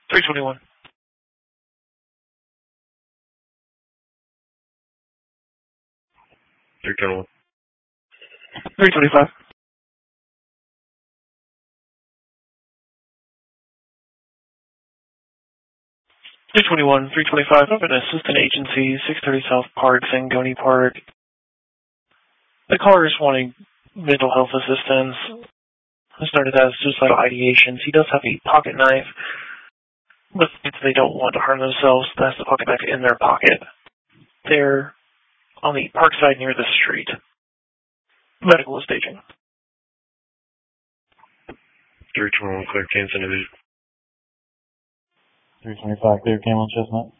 321. 321. 325. 321, 325, up at Assistant Agency, 630 South Park, Sangoni Park. The caller is wanting mental health assistance. Started as suicidal ideations. He does have a pocket knife, but they don't want to harm themselves. That's the pocket knife in their pocket. They're on the park side near the street. Medical is staging. 321, clear Kansas individual. 325, clear Cameron Chestnut.